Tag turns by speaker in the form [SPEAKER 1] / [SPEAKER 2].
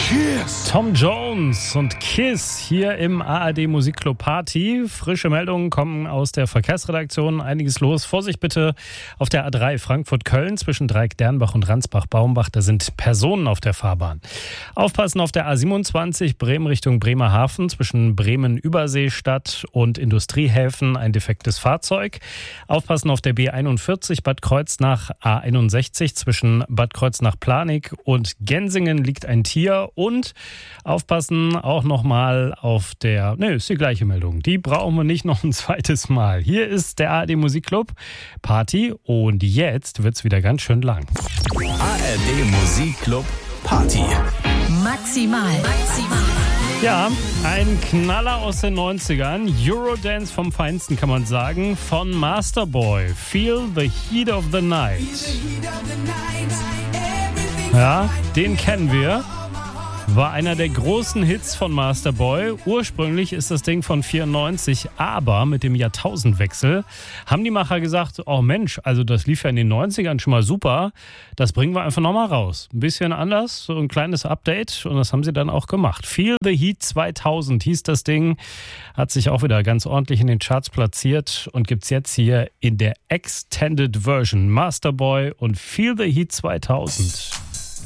[SPEAKER 1] Kiss.
[SPEAKER 2] Tom Jones und Kiss hier im ARD Musikclub Party. Frische Meldungen kommen aus der Verkehrsredaktion. Einiges los. Vorsicht bitte auf der A3 Frankfurt-Köln zwischen Dreieck-Dernbach und Ransbach-Baumbach. Da sind Personen auf der Fahrbahn. Aufpassen auf der A27 Bremen Richtung Bremerhaven zwischen Bremen-Überseestadt und Industriehäfen. Ein defektes Fahrzeug. Aufpassen auf der B41 Bad Kreuznach A61 zwischen Bad Kreuznach-Planig und Gensingen liegt ein Tier. Und aufpassen auch nochmal auf der... Ne, ist die gleiche Meldung. Die brauchen wir nicht noch ein zweites Mal. Hier ist der ARD Musikclub Party und jetzt wird's wieder ganz schön lang.
[SPEAKER 1] ARD Musikclub Party.
[SPEAKER 3] Maximal.
[SPEAKER 2] Ja, ein Knaller aus den 90ern. Eurodance vom Feinsten, kann man sagen. Von Masterboy. Feel the Heat of the Night. Ja, den kennen wir. War einer der großen Hits von Masterboy. Ursprünglich ist das Ding von 94, aber mit dem Jahrtausendwechsel haben die Macher gesagt, oh Mensch, also das lief ja in den 90ern schon mal super, das bringen wir einfach nochmal raus. Ein bisschen anders, so ein kleines Update und das haben sie dann auch gemacht. Feel the Heat 2000 hieß das Ding, hat sich auch wieder ganz ordentlich in den Charts platziert und gibt's jetzt hier in der Extended Version. Masterboy und Feel the Heat 2000.